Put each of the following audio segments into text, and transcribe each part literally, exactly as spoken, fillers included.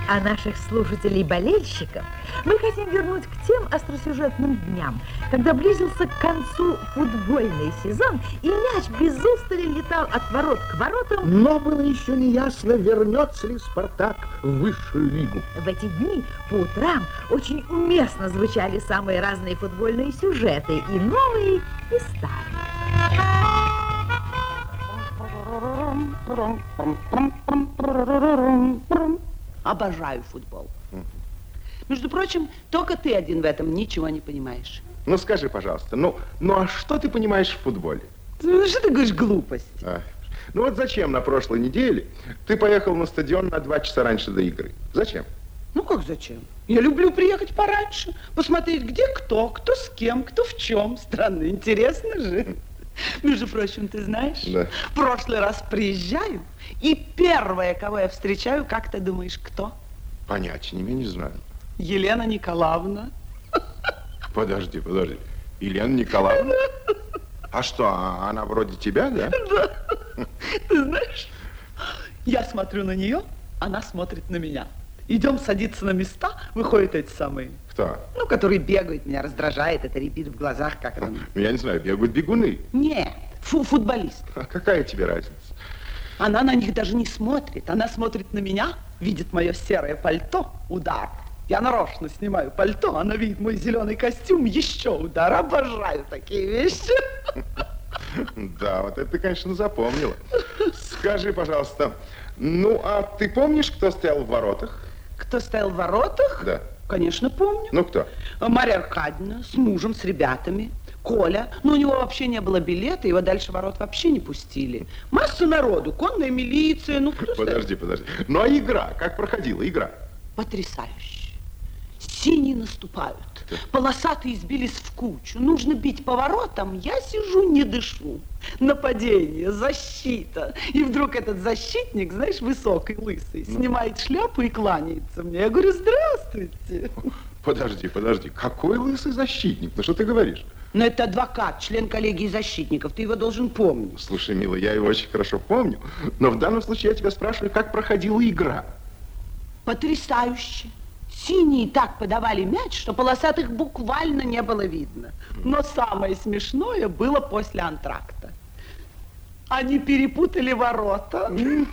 А наших слушателей-болельщиков мы хотим вернуть к тем остросюжетным дням, когда близился к концу футбольный сезон, и мяч без устали летал от ворот к воротам. Но было еще не ясно, вернется ли «Спартак» в высшую лигу. В эти дни по утрам очень уместно звучали самые разные футбольные сюжеты, и новые, и старые. Обожаю футбол. Угу. Между прочим, только ты один в этом ничего не понимаешь. Ну, скажи, пожалуйста, ну, ну а что ты понимаешь в футболе? Ну, что ты говоришь глупость? А, ну вот зачем на прошлой неделе ты поехал на стадион на два часа раньше до игры? Зачем? Ну, как зачем? Я люблю приехать пораньше, посмотреть, где кто, кто с кем, кто в чем. Странно, интересно же. Между прочим, ты знаешь, да. В прошлый раз приезжаю, и первое, кого я встречаю, как ты думаешь, кто? Понятия не, не знаю. Елена Николаевна. Подожди, подожди. Елена Николаевна? А что, она вроде тебя, да? Да. Ты знаешь, я смотрю на нее, она смотрит на меня. Идем садиться на места, выходят эти самые. Кто? Ну, которые бегают, меня раздражает, это рябит в глазах, как это. Я не знаю, бегают бегуны. Нет, фу, футболист. А какая тебе разница? Она на них даже не смотрит. Она смотрит на меня, видит мое серое пальто, удар. Я нарочно снимаю пальто, она видит мой зеленый костюм, еще удар. Обожаю такие вещи. Да, вот это ты, конечно, запомнила. Скажи, пожалуйста, ну, а ты помнишь, кто стоял в воротах? Кто стоял в воротах? Да. Конечно, помню. Ну, кто? Марья Аркадьевна с мужем, с ребятами. Коля. Но у него вообще не было билета, его дальше ворот вообще не пустили. Масса народу, конная милиция, ну кто Подожди, стоял? подожди. Ну, а игра? Как проходила игра? Потрясающе. Синие наступают. Да. Полосатые сбились в кучу. Нужно бить по воротам. Я сижу, не дышу. Нападение, защита. И вдруг этот защитник, знаешь, высокий, лысый, ну. Снимает шляпу и кланяется мне. Я говорю, здравствуйте. Подожди, подожди. Какой лысый защитник? Ну, что ты говоришь? Ну, это адвокат, член коллегии защитников. Ты его должен помнить. Слушай, милый, я его очень хорошо помню. Но в данном случае я тебя спрашиваю, как проходила игра? Потрясающе. Синие так подавали мяч, что полосатых буквально не было видно. Но самое смешное было после антракта. Они перепутали ворота.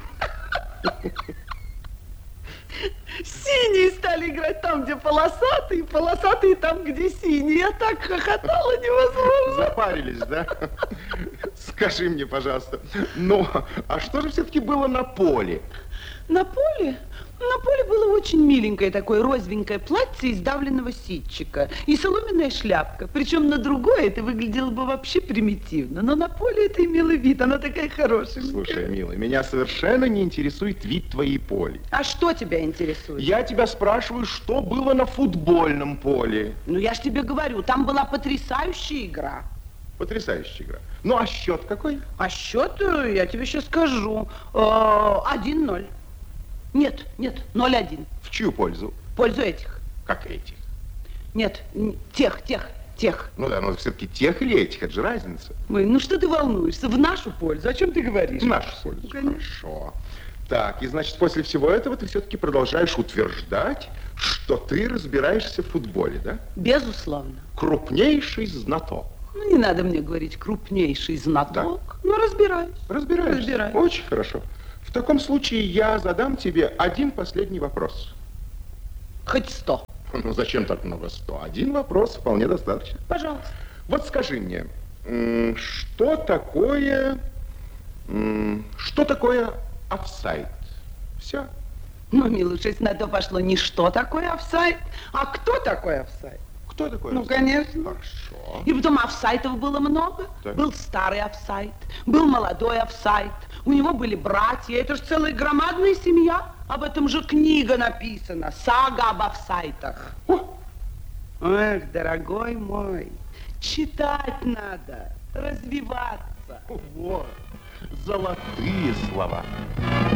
Синие стали играть там, где полосатые, полосатые там, где синие. Я так хохотала невозможно. Запарились, да? Скажи мне, пожалуйста, ну, а что же все-таки было на поле? На поле? На поле было очень миленькое такое розовенькое платье из давленного ситчика и соломенная шляпка. Причем на другое это выглядело бы вообще примитивно. Но на поле это имело вид, она такая хорошая. Слушай, милая, меня совершенно не интересует вид твоей поля. А что тебя интересует? Я тебя спрашиваю, что было на футбольном поле. Ну, я ж тебе говорю, там была потрясающая игра. Потрясающая игра. Ну, а счет какой? А счет, я тебе сейчас скажу, один ноль. Нет, нет, ноль один. В чью пользу? В пользу этих. Как этих? Нет, тех, тех, тех. Ну да, но все-таки тех или этих, это же разница. Ой, ну что ты волнуешься? В нашу пользу. О чем ты говоришь? В нашу пользу. Конечно. Хорошо. Так, и значит, после всего этого ты все-таки продолжаешь утверждать, что ты разбираешься в футболе, да? Безусловно. Крупнейший знаток. Ну, не надо мне говорить крупнейший знаток. Да. Ну, разбираюсь. Разбираешься? Разбираюсь. Очень хорошо. В таком случае я задам тебе один последний вопрос. Хоть сто. Ну, зачем так много сто? Один вопрос вполне достаточно. Пожалуйста. Вот скажи мне, что такое, что такое офсайд? Все. Ну, милуша, если на то пошло не что такое офсайд, а кто такой офсайд? Кто такой Ну, офсайд? конечно. Хорошо. И потом офсайдов было много. Так. Был старый офсайд, был молодой офсайд. У него были братья. Это же целая громадная семья. Об этом же книга написана. Сага об офсайдах. О! Эх, дорогой мой, читать надо, развиваться. Вот, золотые слова.